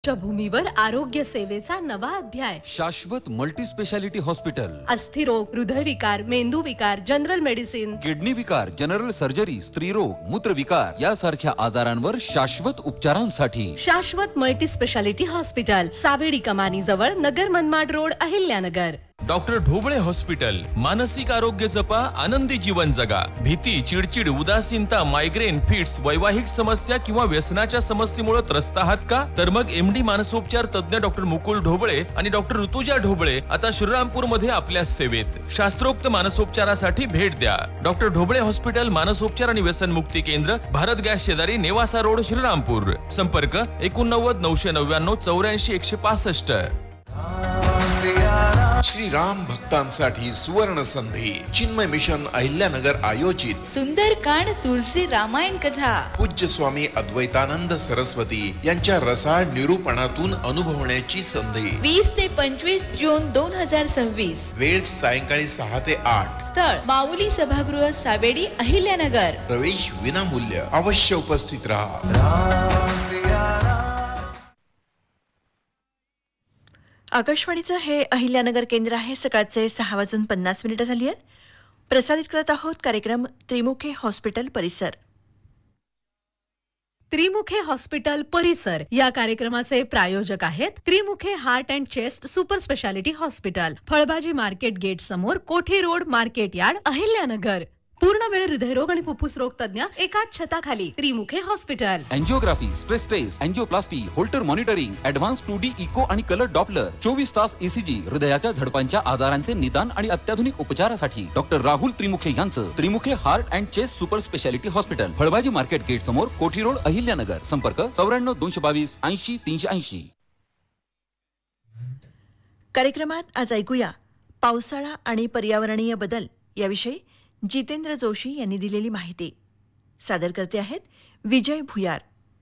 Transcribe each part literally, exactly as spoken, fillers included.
भूमीवर आरोग्य सेवेचा नवा अध्याय. शाश्वत मल्टी स्पेशालिटी हॉस्पिटल. अस्थिरोग, हृदयविकार, मेंदू विकार, जनरल मेडिसिन, किडनी विकार, जनरल सर्जरी, स्त्रीरोग, मूत्रविकार यासारख्या आजारांवर शाश्वत उपचारांसाठी शाश्वत मल्टी स्पेशालिटी हॉस्पिटल, सावेडी कमानी जवळ, Nagar Manmad road, Ahilyanagar. Doctor Dhoble hospital. मानसिक आरोग्य जपा, आनंदी जीवन जगा. भीती, चिडचिड, उदासीनता, मायग्रेन, फिट्स, वैवाहिक समस्या किंवा व्यसनाच्या समस्येमुळे त्रस्त आहात का? तर मग एमडी मानसोपचार तज्ञ डॉक्टर मुकुल ढोबळे आणि डॉक्टर ऋतुजा ढोबळे आता श्रीरामपूर मध्ये आपल्या सेवेत. शास्त्रोक्त मानसोपचारासाठी भेट द्या. डॉक्टर ढोबळे हॉस्पिटल, मानसोपचार आणि व्यसन मुक्ती केंद्र, भारत गॅस शेजारी, नेवासा रोड, श्रीरामपूर. संपर्क एकोणनव्वद नऊशे नव्याण्णव चौऱ्याऐंशी एकशे पासष्ट. श्रीराम भक्तांसाठी सुवर्ण संधी. चिन्मय मिशन अहिल्यानगर आयोजित सुंदरकांड तुळशी रामायण कथा पूज्य स्वामी अद्वैतानंद सरस्वती यांच्या रसाळ निरूपणातून अनुभवण्याची संधी. वीस ते पंचवीस जून दोन हजार सव्वीस. वेळ सायंकाळी सहा ते आठ. स्थळ माऊली सभागृह, सावेडी, अहिल्यानगर. प्रवेश विनामूल्य. अवश्य उपस्थित राहा. आकाशवाणीचं हे अहिल्यानगर केंद्र आहे. सकाळचे सहा वाजून पन्नास मिनिटं झाली आहेत. प्रसारित करत आहोत कार्यक्रम त्रिमुखे हॉस्पिटल परिसर. त्रिमुखे हॉस्पिटल परिसर या कार्यक्रमाचे प्रायोजक आहेत Trimukhe heart and chest super speciality hospital, फळभाजी मार्केट गेट समोर, कोठी रोड, मार्केट यार्ड, अहिल्यानगर. पूर्ण वेळ हृदयरोग आणि फुफ्फुस रोग तज्ञ एकाच छताखाली. Trimukhe hospital. Angiography, stress taste, एंजिओप्लास्टी, Holter monitoring, advance to D echo आणि कलर डॉपलर, चोवीस तास ईसीजी, हृदयाच्या झडपांच्या आजारांचे निदान आणि अत्याधुनिक उपचारासाठी डॉक्टर राहुल त्रिमुखे यांचं Trimukhe heart and chest super speciality hospital, फळभाजी मार्केट गेट समोर, कोठी रोड, अहिल्यानगर. संपर्क चौऱ्याण्णव दोनशे बावीस ऐंशी तीनशे ऐंशी. कार्यक्रमात आज ऐकूया पावसाळा आणि पर्यावरणीय बदल याविषयी जितेंद्र जोशी यांनी दिलेली माहिती. सादर करते आहेत विजय भुयार.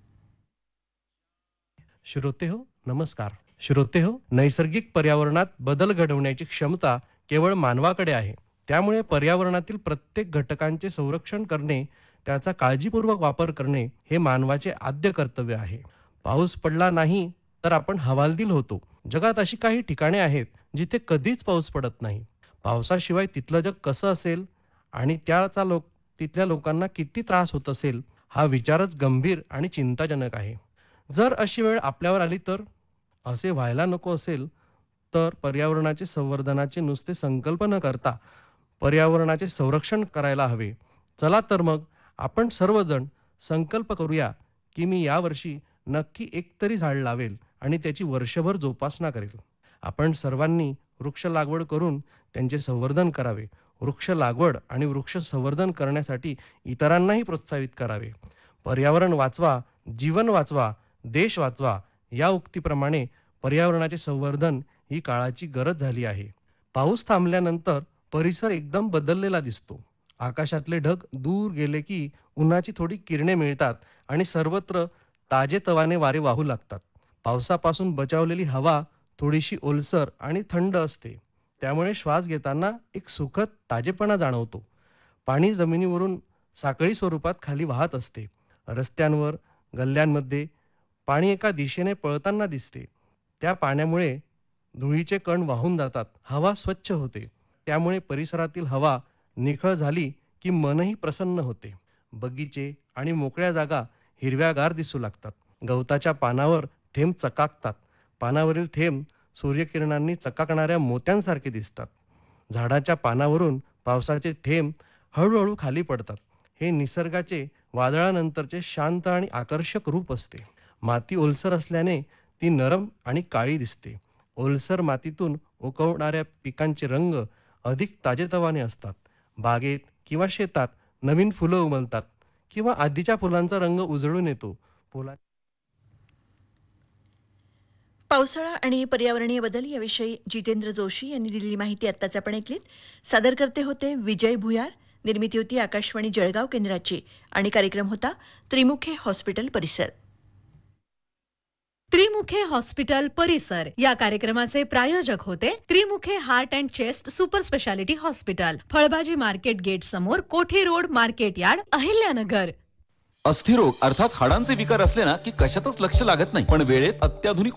श्रोते हो नमस्कार. श्रोते हो, नैसर्गिक पर्यावरणात बदल घडवण्याची क्षमता केवळ मानवाकडे आहे. त्यामुळे पर्यावरणातील प्रत्येक घटकांचे संरक्षण करणे, त्याचा काळजीपूर्वक वापर करणे हे मानवाचे आद्य कर्तव्य आहे. पाऊस पडला नाही तर आपण हवालदिल होतो. जगात अशी काही ठिकाणे आहेत जिथे कधीच पाऊस पडत नाही. पावसाशिवाय तिथलं जग कसं असेल आणि त्याचा लोक तिथल्या लोकांना किती त्रास होत असेल, हा विचारच गंभीर आणि चिंताजनक आहे. जर अशी वेळ आपल्यावर आली तर? असे व्हायला नको असेल तर पर्यावरणाचे संवर्धनाचे नुसते संकल्प न करता पर्यावरणाचे संरक्षण करायला हवे. चला तर मग आपण सर्वजण संकल्प करूया की मी यावर्षी नक्की एकतरी झाड लावेल आणि त्याची वर्षभर जोपासना करेल. आपण सर्वांनी वृक्ष लागवड करून त्यांचे संवर्धन करावे. वृक्ष लागवड आणि वृक्ष संवर्धन करण्यासाठी इतरांनाही प्रोत्साहित करावे. पर्यावरण वाचवा, जीवन वाचवा, देश वाचवा या उक्तीप्रमाणे पर्यावरणाचे संवर्धन ही काळाची गरज झाली आहे. पाऊस थांबल्यानंतर परिसर एकदम बदललेला दिसतो. आकाशातले ढग दूर गेले की उन्हाची थोडी किरणे मिळतात आणि सर्वत्र ताजेतवाने वारे वाहू लागतात. पावसापासून बचावलेली हवा थोडीशी ओलसर आणि थंड असते. त्यामुळे श्वास घेताना एक सुखद ताजेपणा जाणवतो. पाणी जमिनीवरून साखळी स्वरूपात खाली वाहत असते. रस्त्यांवर, गल्ल्यांमध्ये पाणी एका दिशेने पळताना दिसते. त्या पाण्यामुळे धुळीचे कण वाहून जातात. हवा स्वच्छ होते. त्यामुळे परिसरातील हवा निखळ झाली की मनही प्रसन्न होते. बगीचे आणि मोकळ्या जागा हिरव्यागार दिसू लागतात. गवताच्या पानावर थेंब चकाकतात. पानावरील थेंब सूर्यकिरणांनी चकाकणाऱ्या मोत्यांसारखे दिसतात. झाडाच्या पानावरून पावसाचे थेंब हळूहळू खाली पडतात. हे निसर्गाचे वादळानंतरचे शांत आणि आकर्षक रूप असते. माती ओलसर असल्याने ती नरम आणि काळी दिसते. ओलसर मातीतून उगवणाऱ्या पिकांचे रंग अधिक ताजेतवाने असतात. बागेत किंवा शेतात नवीन फुलं उमलतात किंवा आधीच्या फुलांचा रंग उजळून येतो. फुला पावसाळा आणि पर्यावरणीय बदल याविषयी जितेंद्र जोशी यांनी दिलेली माहिती आत्ताच आपण ऐकलीत. सादर करते होते विजय भुयार. निर्मिती होती आकाशवाणी जळगाव केंद्राची आणि कार्यक्रम होता त्रिमुखे हॉस्पिटल परिसर. त्रिमुखे हॉस्पिटल परिसर या कार्यक्रमाचे प्रायोजक होते Trimukhe heart and chest super speciality hospital, फळभाजी मार्केट गेट समोर, कोठी रोड, मार्केट यार्ड, अहिल्यानगर. अस्थिरोग अर्थात हाडांचे विकार असले ना की कशातच लक्ष लागत नाही, पण वेळेत अत्याधुनिक